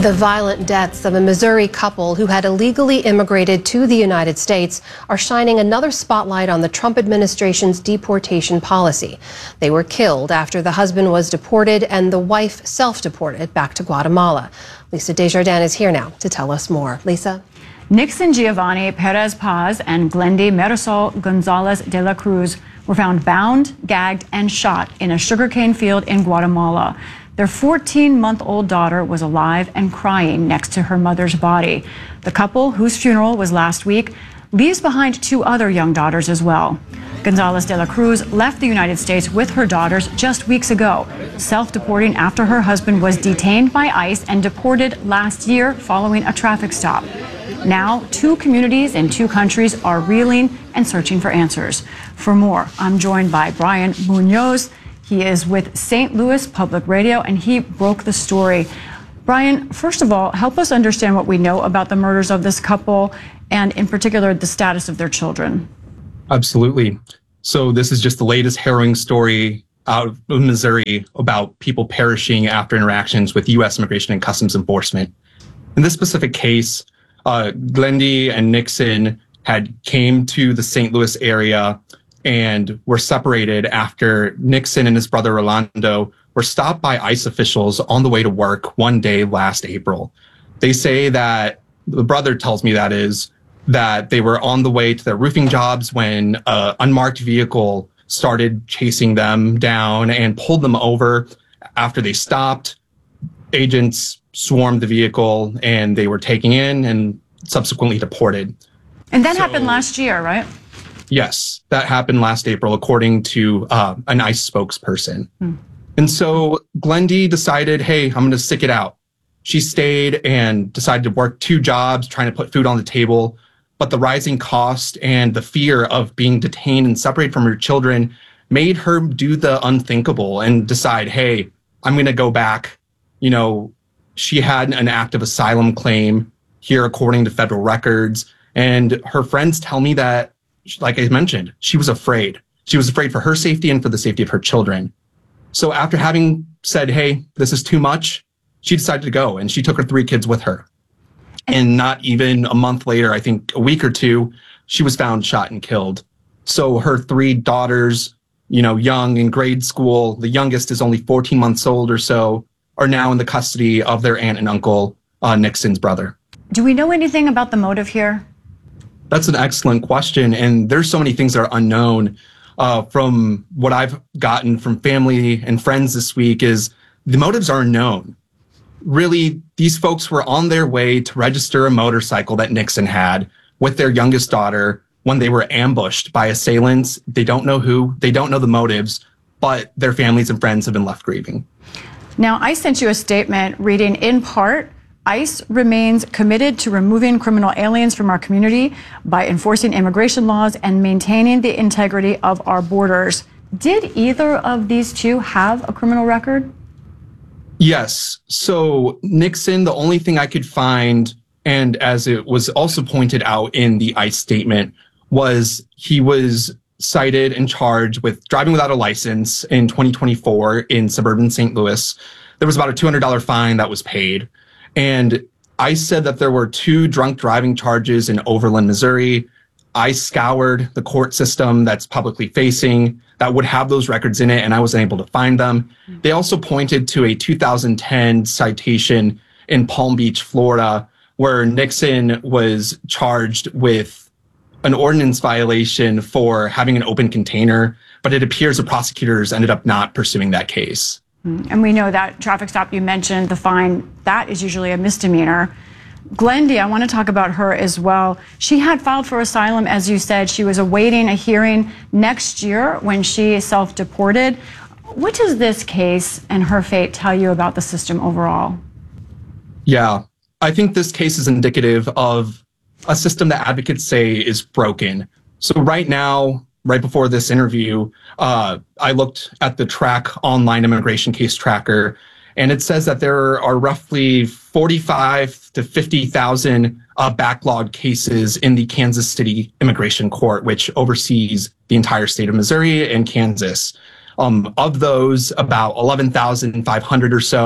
The violent deaths of a Missouri couple who had illegally immigrated to the United States are shining another spotlight on the Trump administration's deportation policy. They were killed after the husband was deported and the wife self-deported back to Guatemala. Lisa Desjardins is here now to tell us more. Lisa? Nixon Giovanni Perez Paz and Glendy Marisol Gonzalez de la Cruz were found bound, gagged, and shot in a sugarcane field in Guatemala. Their 14-month-old daughter was alive and crying next to her mother's body. The couple, whose funeral was last week, leaves behind two other young daughters as well. Gonzalez de la Cruz left the United States with her daughters just weeks ago, self-deporting after her husband was detained by ICE and deported last year following a traffic stop. Now, two communities in two countries are reeling and searching for answers. For more, I'm joined by Brian Munoz. He is with St. Louis Public Radio, and he broke the story. Brian, first of all, help us understand what we know about the murders of this couple, and in particular, the status of their children. Absolutely. So this is just the latest harrowing story out of Missouri about people perishing after interactions with U.S. Immigration and Customs Enforcement. In this specific case, Glendy and Nixon had came to the St. Louis area and were separated after Nixon and his brother Rolando were stopped by ICE officials on the way to work one day last April. They say that, the brother tells me that they were on the way to their roofing jobs when an unmarked vehicle started chasing them down and pulled them over. After they stopped, agents swarmed the vehicle and they were taken in and subsequently deported. And that happened last year, right? Yes, that happened last April, according to an ICE spokesperson. And so Glendy decided, hey, I'm going to stick it out. She stayed and decided to work two jobs, trying to put food on the table. But the rising cost and the fear of being detained and separated from her children made her do the unthinkable and decide, hey, I'm going to go back. You know, she had an active asylum claim here, according to federal records. And her friends tell me that, like I mentioned, she was afraid. She was afraid for her safety and for the safety of her children. So after having said, hey, this is too much, she decided to go, and she took her three kids with her. And not even a month later, I think a week or two, she was found shot and killed. So her three daughters, you know, young in grade school, the youngest is only 14 months old or so, are now in the custody of their aunt and uncle, Nixon's brother. Do we know anything about the motive here? That's an excellent question. And there's so many things that are unknown. From what I've gotten from family and friends this week is the motives are unknown. Really, these folks were on their way to register a motorcycle that Nixon had with their youngest daughter when they were ambushed by assailants. They don't know who, they don't know the motives, but their families and friends have been left grieving. Now, I sent you a statement reading, in part, ICE remains committed to removing criminal aliens from our community by enforcing immigration laws and maintaining the integrity of our borders. Did either of these two have a criminal record? Yes. So Nixon, the only thing I could find, and as it was also pointed out in the ICE statement, was he was cited and charged with driving without a license in 2024 in suburban St. Louis. There was about a $200 fine that was paid. And ICE said that there were two drunk driving charges in Overland, Missouri. I scoured the court system that's publicly facing that would have those records in it, and I wasn't able to find them. They also pointed to a 2010 citation in Palm Beach, Florida, where Nixon was charged with an ordinance violation for having an open container, but it appears the prosecutors ended up not pursuing that case. And we know that traffic stop you mentioned, the fine, that is usually a misdemeanor. Glendy, I want to talk about her as well. She had filed for asylum, as you said. She was awaiting a hearing next year when she self-deported. What does this case and her fate tell you about the system overall? Yeah, I think this case is indicative of a system that advocates say is broken. So right now, right before this interview, I looked at the Track online immigration case tracker, and it says that there are roughly 45 to 50,000 backlogged cases in the Kansas City Immigration Court, which oversees the entire state of Missouri and Kansas. Of those, about 11,500 or so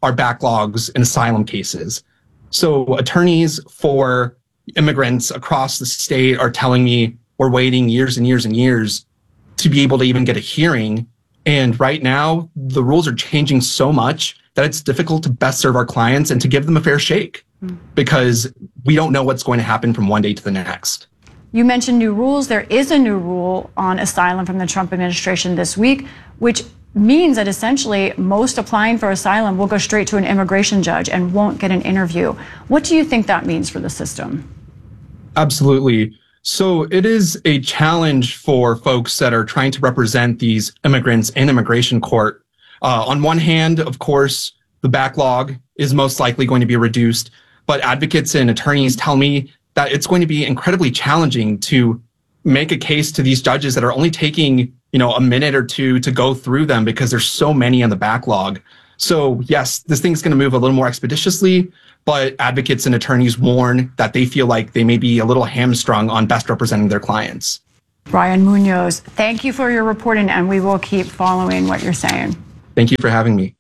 are backlogs in asylum cases. So attorneys for immigrants across the state are telling me we're waiting years and years and years to be able to even get a hearing. And right now, the rules are changing so much that it's difficult to best serve our clients and to give them a fair shake because we don't know what's going to happen from one day to the next. You mentioned new rules. There is a new rule on asylum from the Trump administration this week, which means that essentially most applying for asylum will go straight to an immigration judge and won't get an interview. What do you think that means for the system? Absolutely. So it is a challenge for folks that are trying to represent these immigrants in immigration court. On one hand, of course, the backlog is most likely going to be reduced, but advocates and attorneys tell me that it's going to be incredibly challenging to make a case to these judges that are only taking, a minute or two to go through them because there's so many on the backlog. So yes, this thing's going to move a little more expeditiously, but advocates and attorneys warn that they feel like they may be a little hamstrung on best representing their clients. Brian Munoz, thank you for your reporting, and we will keep following what you're saying. Thank you for having me.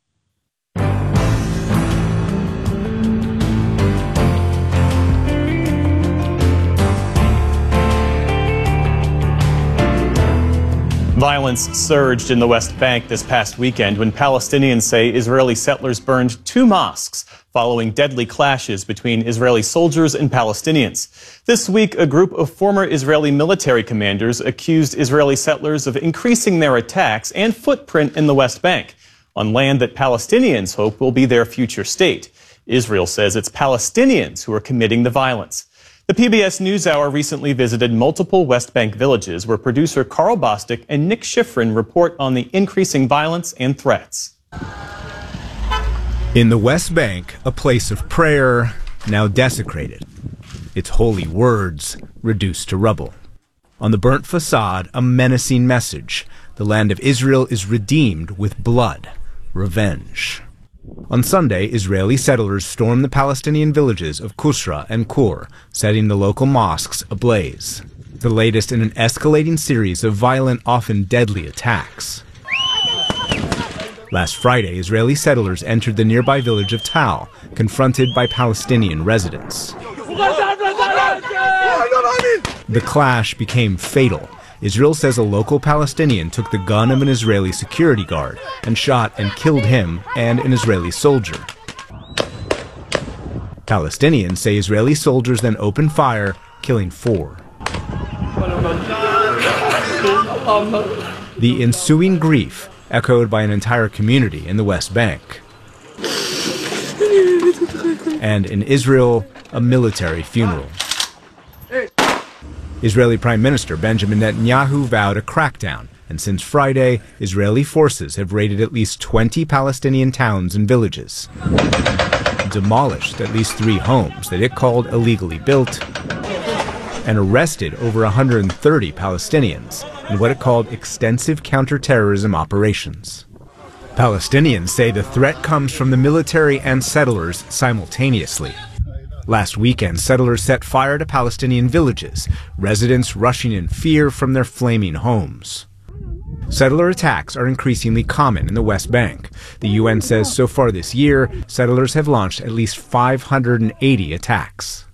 Violence surged in the West Bank this past weekend when Palestinians say Israeli settlers burned 2 mosques following deadly clashes between Israeli soldiers and Palestinians. This week, a group of former Israeli military commanders accused Israeli settlers of increasing their attacks and footprint in the West Bank on land that Palestinians hope will be their future state. Israel says it's Palestinians who are committing the violence. The PBS NewsHour recently visited multiple West Bank villages where producer Carl Bostic and Nick Schifrin report on the increasing violence and threats. In the West Bank, a place of prayer now desecrated. Its holy words reduced to rubble. On the burnt facade, a menacing message. The land of Israel is redeemed with blood, revenge. On Sunday, Israeli settlers stormed the Palestinian villages of Kusra and Kur, setting the local mosques ablaze. The latest in an escalating series of violent, often deadly attacks. Last Friday, Israeli settlers entered the nearby village of Tal, confronted by Palestinian residents. The clash became fatal. Israel says a local Palestinian took the gun of an Israeli security guard and shot and killed him and an Israeli soldier. Palestinians say Israeli soldiers then opened fire, killing 4. The ensuing grief echoed by an entire community in the West Bank. And in Israel, a military funeral. Israeli Prime Minister Benjamin Netanyahu vowed a crackdown, and since Friday, Israeli forces have raided at least 20 Palestinian towns and villages, demolished at least 3 homes that it called illegally built, and arrested over 130 Palestinians in what it called extensive counterterrorism operations. Palestinians say the threat comes from the military and settlers simultaneously. Last weekend, settlers set fire to Palestinian villages, residents rushing in fear from their flaming homes. Settler attacks are increasingly common in the West Bank. The UN says so far this year, settlers have launched at least 580 attacks.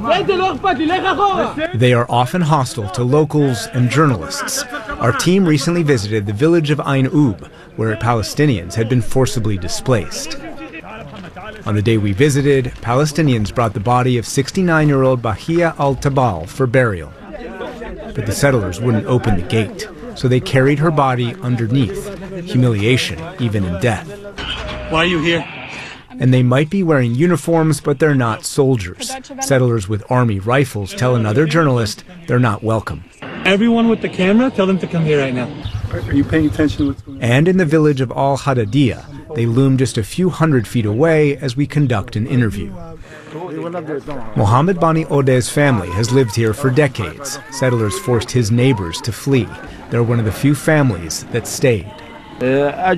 They are often hostile to locals and journalists. Our team recently visited the village of Ain Ub, where Palestinians had been forcibly displaced. On the day we visited, Palestinians brought the body of 69-year-old Bahia al-Tabal for burial. But the settlers wouldn't open the gate, so they carried her body underneath, humiliation even in death. Why are you here? And they might be wearing uniforms, but they're not soldiers. Settlers with army rifles tell another journalist they're not welcome. Everyone with the camera, tell them to come here right now. Are you paying attention to what's going on? And in the village of Al-Hadadiyah, they loom just a few hundred feet away as we conduct an interview. Mohammed Bani Odeh's family has lived here for decades. Settlers forced his neighbors to flee. They're one of the few families that stayed. They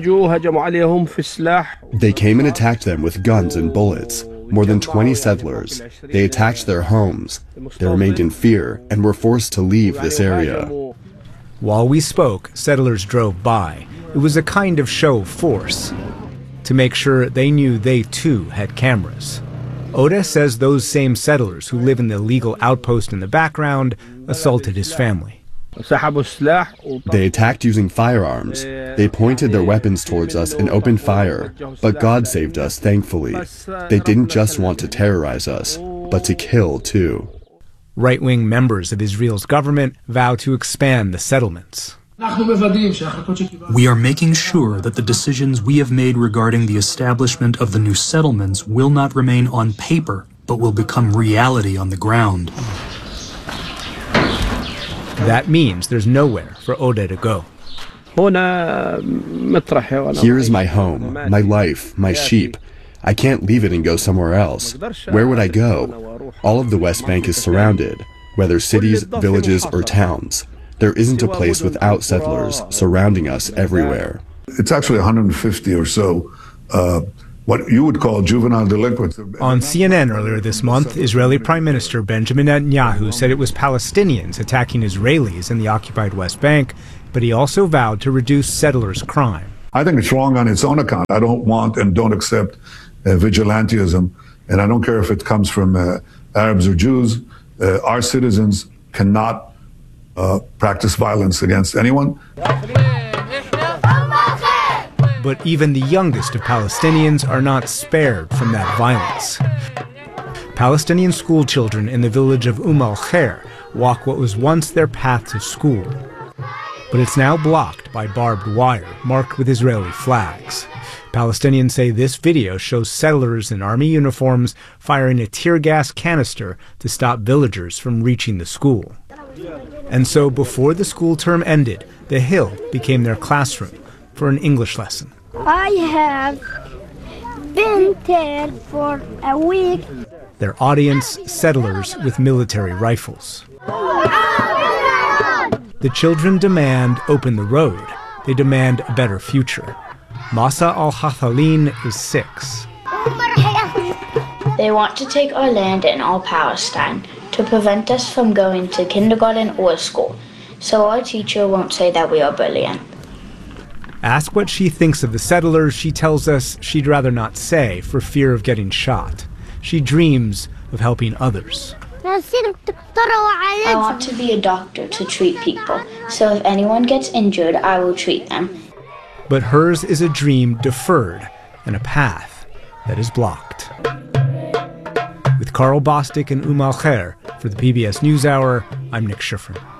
came and attacked them with guns and bullets. More than 20 settlers. They attacked their homes. They remained in fear and were forced to leave this area. While we spoke, settlers drove by. It was a kind of show of force. to make sure they knew they too had cameras. Oda says those same settlers who live in the illegal outpost in the background assaulted his family. They attacked using firearms. They pointed their weapons towards us and opened fire. But God saved us, thankfully. They didn't just want to terrorize us, but to kill too. Right-wing members of Israel's government vow to expand the settlements. We are making sure that the decisions we have made regarding the establishment of the new settlements will not remain on paper, but will become reality on the ground. That means there's nowhere for Oda to go. Here is my home, my life, my sheep. I can't leave it and go somewhere else. Where would I go? All of the West Bank is surrounded, whether cities, villages, or towns. There isn't a place without settlers surrounding us everywhere. It's actually 150 or so what you would call juvenile delinquents. On CNN earlier this month, Israeli Prime Minister Benjamin Netanyahu said it was Palestinians attacking Israelis in the occupied West Bank, but he also vowed to reduce settlers' crime. I think it's wrong on its own account. I don't want and don't accept vigilantism, and I don't care if it comes from Arabs or Jews. Our citizens cannot practice violence against anyone. But even the youngest of Palestinians are not spared from that violence. Palestinian school children in the village of Al-Khair walk what was once their path to school. But it's now blocked by barbed wire marked with Israeli flags. Palestinians say this video shows settlers in army uniforms firing a tear gas canister to stop villagers from reaching the school. And so before the school term ended, the hill became their classroom for an English lesson. I have been there for a week. Their audience, settlers with military rifles. The children demand open the road. They demand a better future. Masa al-Hathalin is 6. They want to take our land and all Palestine to prevent us from going to kindergarten or school, so our teacher won't say that we are brilliant. Asked what she thinks of the settlers, she tells us she'd rather not say for fear of getting shot. She dreams of helping others. I want to be a doctor to treat people, so if anyone gets injured, I will treat them. But hers is a dream deferred and a path that is blocked. With Carl Bostic and Al-Khair for the PBS NewsHour, I'm Nick Schifrin.